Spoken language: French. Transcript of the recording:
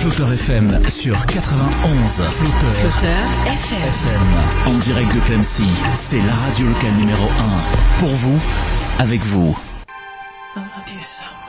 Flotteur FM sur 91. Flotteur FM. En direct de Clemcy, c'est la radio locale numéro 1. Pour vous, avec vous. I love you so much.